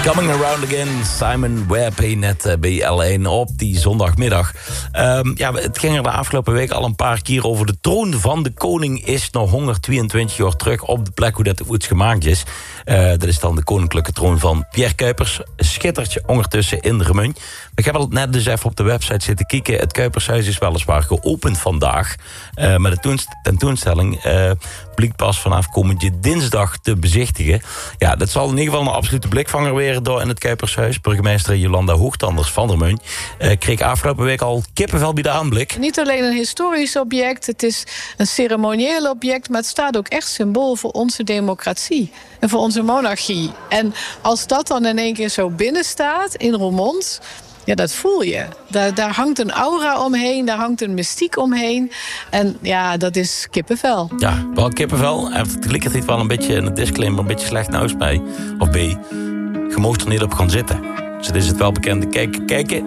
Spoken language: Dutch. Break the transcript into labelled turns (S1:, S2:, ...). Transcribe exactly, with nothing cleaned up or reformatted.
S1: Coming Around Again, Simon Webb net uh, bij L één op die zondagmiddag. Um, ja, het ging er de afgelopen week al een paar keer over. De troon van de koning is nog honderdtweeëntwintig jaar terug op de plek hoe dat ooit gemaakt is. Uh, dat is dan de koninklijke troon van Pierre Cuypers. Schittertje ondertussen in de Remun. Ik heb al net dus even op de website zitten kijken. Het Cuypershuis is weliswaar geopend vandaag. Uh, maar de tentoonstelling uh, blijkt pas vanaf komende dinsdag te bezichtigen. Ja, dat zal in ieder geval een absolute blikvanger weer door in het Cuypershuis. Burgemeester Jolanda Hoogtanders van der Meun uh, kreeg afgelopen week al kippenvel bij de aanblik.
S2: Niet alleen een historisch object, het is een ceremonieel object, maar het staat ook echt symbool voor onze democratie en voor onze monarchie. En als dat dan in één keer zo binnen staat in Roermond, ja, dat voel je. Daar, daar hangt een aura omheen, daar hangt een mystiek omheen. En ja, dat is kippenvel.
S1: Ja, wel kippenvel. En tegelijkertijd wel een beetje een disclaimer, een beetje slecht nieuws bij. Of B, je mag er niet op gaan zitten. Dus het is het wel bekende. Kijk, kijken,